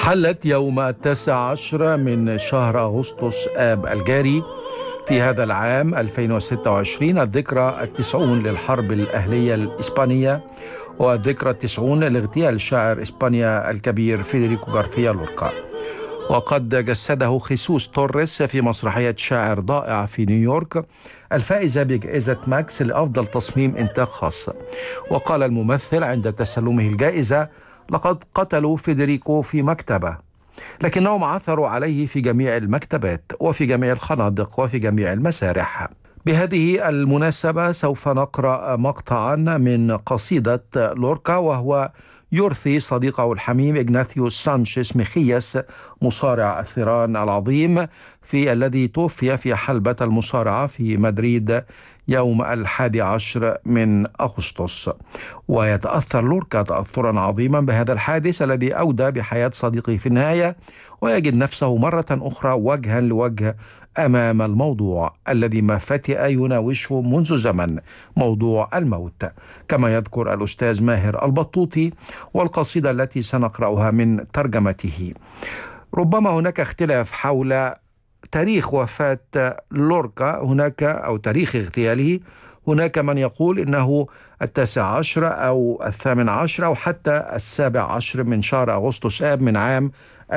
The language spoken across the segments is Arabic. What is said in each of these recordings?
حلت يوم 19 من شهر أغسطس آب الجاري في هذا العام 2026 الذكرى 90 للحرب الأهلية الإسبانية، والذكرى 90 لاغتيال شاعر إسبانيا الكبير فيدريكو غارثيا لوركا. وقد جسده خيسوس توريس في مسرحية شاعر ضائع في نيويورك الفائزة بجائزة ماكس لأفضل تصميم إنتاج خاص. وقال الممثل عند تسلمه الجائزة: لقد قتلوا فيدريكو في مكتبه، لكنهم عثروا عليه في جميع المكتبات وفي جميع الخنادق وفي جميع المسارح. بهذه المناسبة سوف نقرأ مقطعا من قصيدة لوركا، وهو يرثي صديقه الحميم إغناثيوس سانشيز ميخياس مصارع الثيران العظيم الذي توفي في حلبة المصارعة في مدريد يوم 11 من أغسطس. ويتأثر لوركا تأثرا عظيما بهذا الحادث الذي أودى بحياة صديقه في النهاية، ويجد نفسه مرة أخرى وجها لوجه أمام الموضوع الذي ما فتئ يناوشه منذ زمن، موضوع الموت، كما يذكر الأستاذ ماهر البطوطي. والقصيدة التي سنقرأها من ترجمته: ربما هناك اختلاف حول تاريخ وفاة لوركا، أو تاريخ اغتياله. هناك من يقول إنه 19 أو 18 أو حتى 17 من شهر أغسطس آب من عام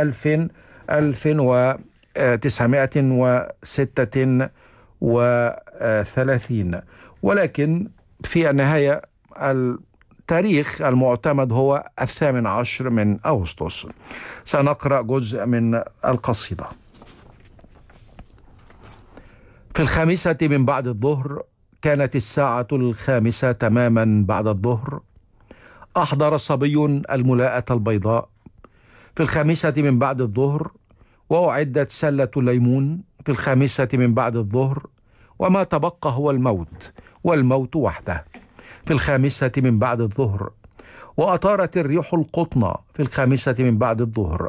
1936، ولكن في النهاية التاريخ المعتمد هو 18 من أغسطس. سنقرأ جزء من القصيدة. في 5 من بعد الظهر، كانت الساعة 5 تماما بعد الظهر، أحضر صبي الملاءة البيضاء. في 5 من بعد الظهر، وأعدت سلة الليمون. في 5 من بعد الظهر، وما تبقى هو الموت، والموت وحده. في 5 من بعد الظهر، وأطارت الريح القطنة. في 5 من بعد الظهر،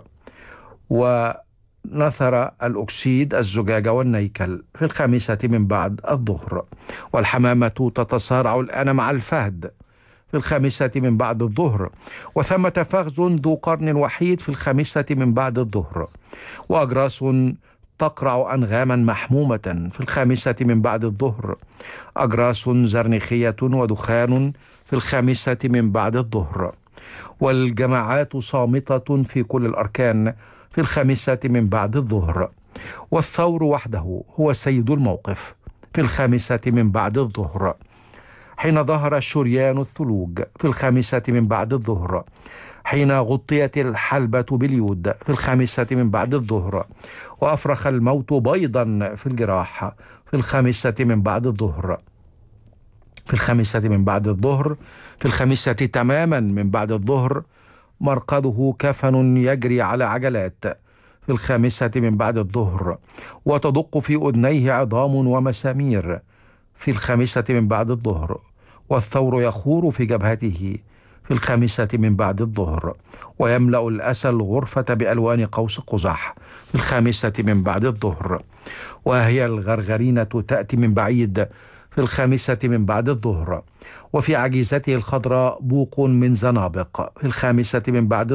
ونثر الأكسيد الزجاج والنيكل. في 5 من بعد الظهر، والحمامة تتصارع الآن مع الفهد. في 5 من بعد الظهر، وثمة فخذ ذو قرن وحيد. في 5 من بعد الظهر، وأجراس تقرع أنغاما محمومة. في 5 من بعد الظهر، أجراس زرنخية ودخان. في 5 من بعد الظهر، والجماعات صامتة في كل الأركان. في 5 من بعد الظهر، والثور وحده هو سيد الموقف. في 5 من بعد الظهر، حين ظهر شريان الثلوج. في 5 من بعد الظهر، حين غطيت الحلبة باليود. في 5 من بعد الظهر، وأفرخ الموت بيضا في الجراح. في 5 من بعد الظهر، في 5 من بعد الظهر، في 5 تماما من بعد الظهر، مرقده كفن يجري على عجلات. في 5 من بعد الظهر، وتدق في أذنيه عظام ومسامير. في 5 من بعد الظهر، والثور يخور في جبهته. في 5 من بعد الظهر، ويملأ الأسى الغرفة بألوان قوس قزح. في 5 من بعد الظهر، وهي الغرغرينة تأتي من بعيد. في 5 من بعد الظهر، وفي عجيزته الخضراء بوق من زنابق. في 5 من بعد